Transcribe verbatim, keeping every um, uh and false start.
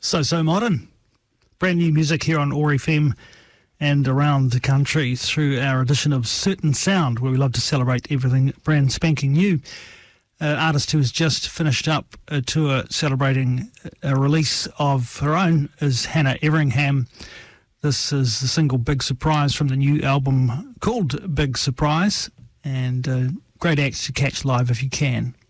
So So Modern. Brand new music here on O A R F M and around the country through our edition of Certain Sound, where we love to celebrate everything brand spanking new. Uh, artist who has just finished up a tour celebrating a release of her own is Hannah Everingham. This is the single Big Surprise from the new album called Big Surprise, and uh, great acts to catch live if you can.